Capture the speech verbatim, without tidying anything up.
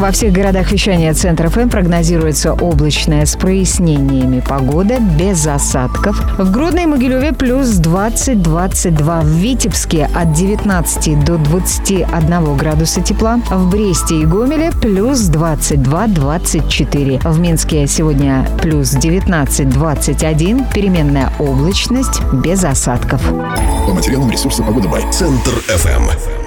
Во всех городах вещания Центр эф эм прогнозируется облачная с прояснениями погода, без осадков. В Гродно и Могилеве плюс двадцать - двадцать два. В Витебске от девятнадцати до двадцати одного градуса тепла. В Бресте и Гомеле плюс двадцать два - двадцать четыре. В Минске сегодня плюс девятнадцать - двадцать один. Переменная облачность без осадков. По материалам ресурса «Погода Бай». Центр эф эм.